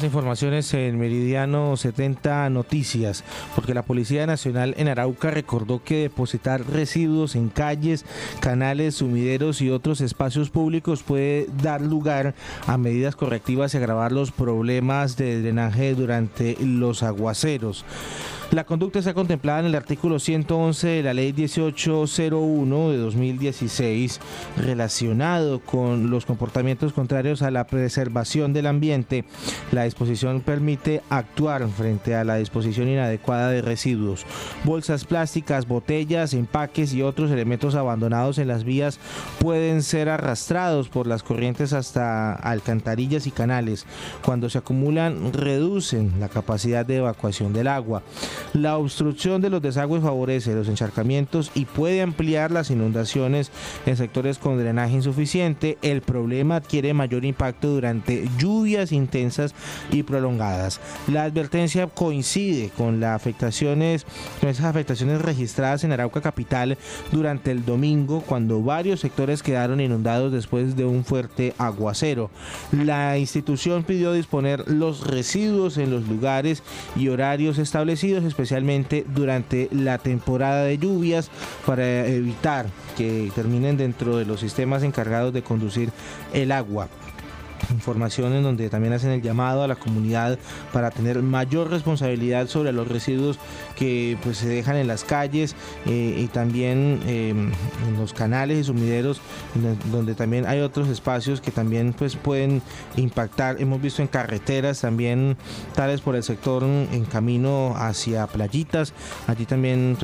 informaciones en Meridiano 70 Noticias, porque la Policía Nacional en Arauca recordó que depositar residuos en calles, canales, sumideros y otros espacios públicos puede dar lugar a medidas correctivas y agravar los problemas de drenaje durante los aguaceros. La conducta está contemplada en el artículo 111 de la Ley 1801 de 2016, relacionado con los comportamientos contrarios a la preservación del ambiente. La disposición permite actuar frente a la disposición inadecuada de residuos. Bolsas plásticas, botellas, empaques y otros elementos abandonados en las vías pueden ser arrastrados por las corrientes hasta alcantarillas y canales. Cuando se acumulan, reducen la capacidad de evacuación del agua. La obstrucción de los desagües favorece los encharcamientos y puede ampliar las inundaciones en sectores con drenaje insuficiente. El problema adquiere mayor impacto durante lluvias intensas y prolongadas. La advertencia coincide con esas afectaciones registradas en Arauca capital durante el domingo, cuando varios sectores quedaron inundados después de un fuerte aguacero. La institución pidió disponer los residuos en los lugares y horarios establecidos, especialmente durante la temporada de lluvias, para evitar que terminen dentro de los sistemas encargados de conducir el agua. Información en donde también hacen el llamado a la comunidad para tener mayor responsabilidad sobre los residuos que pues se dejan en las calles y también en los canales y sumideros, donde también hay otros espacios que también pues pueden impactar. Hemos visto en carreteras también, tales por el sector en camino hacia Playitas, allí también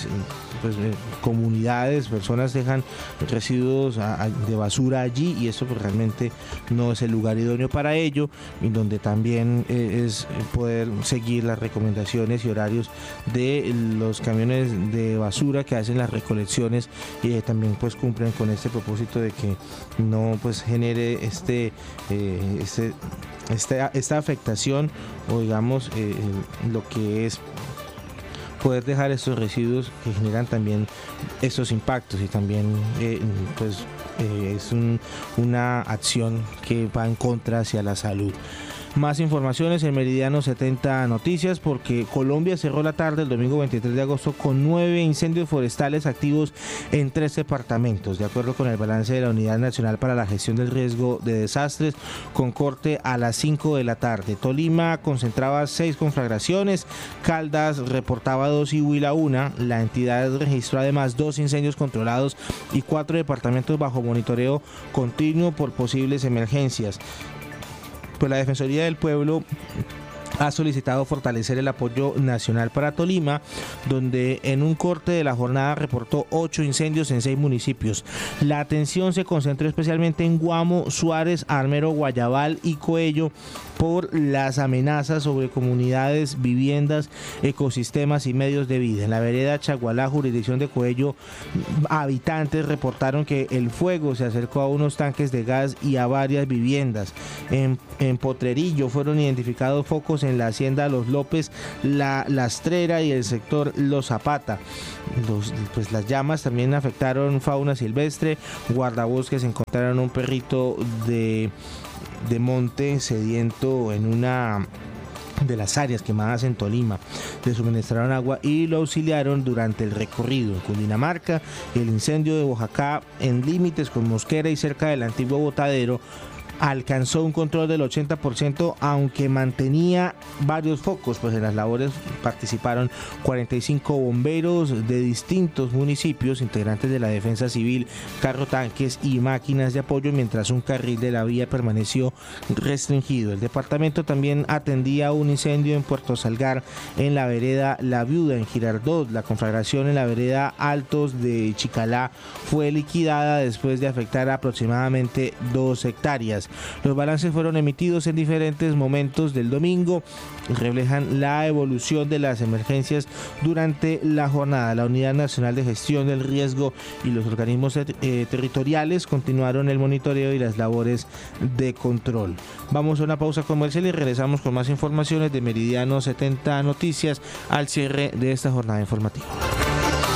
comunidades, personas dejan residuos de basura allí, y eso pues realmente no es el lugar idóneo para ello, y donde también es poder seguir las recomendaciones y horarios de los camiones de basura que hacen las recolecciones, y también pues cumplen con este propósito de que no pues genere esta afectación, o digamos lo que es poder dejar estos residuos que generan también estos impactos, y también es una acción que va en contra hacia la salud. Más informaciones en Meridiano 70 Noticias, porque Colombia cerró la tarde del domingo 23 de agosto con 9 incendios forestales activos en 3 departamentos, de acuerdo con el balance de la Unidad Nacional para la Gestión del Riesgo de Desastres, con corte a las 5 de la tarde. Tolima concentraba 6 conflagraciones, Caldas reportaba 2 y Huila 1. La entidad registró además 2 incendios controlados y 4 departamentos bajo monitoreo continuo por posibles emergencias. Pues la Defensoría del Pueblo ha solicitado fortalecer el apoyo nacional para Tolima, donde en un corte de la jornada reportó 8 incendios en 6 municipios. La atención se concentró especialmente en Guamo, Suárez, Armero, Guayabal y Coello por las amenazas sobre comunidades, viviendas, ecosistemas y medios de vida. En la vereda Chagualá, jurisdicción de Coello, habitantes reportaron que el fuego se acercó a unos tanques de gas y a varias viviendas. En Potrerillo fueron identificados focos en la hacienda Los López, La Lastrera y el sector Los Zapata. Las llamas también afectaron fauna silvestre. Guardabosques encontraron un perrito de monte sediento en una de las áreas quemadas en Tolima. Le suministraron agua y lo auxiliaron durante el recorrido. En Cundinamarca, el incendio de Boyacá, en límites con Mosquera y cerca del antiguo botadero, alcanzó un control del 80%, aunque mantenía varios focos, pues en las labores participaron 45 bomberos de distintos municipios, integrantes de la Defensa Civil, carro tanques y máquinas de apoyo, mientras un carril de la vía permaneció restringido. El departamento también atendía un incendio en Puerto Salgar, en la vereda La Viuda, en Girardot. La conflagración en la vereda Altos de Chicalá fue liquidada después de afectar aproximadamente 2 hectáreas. Los balances fueron emitidos en diferentes momentos del domingo y reflejan la evolución de las emergencias durante la jornada. La Unidad Nacional de Gestión del Riesgo y los organismos territoriales continuaron el monitoreo y las labores de control. Vamos a una pausa comercial y regresamos con más informaciones de Meridiano 70 Noticias al cierre de esta jornada informativa.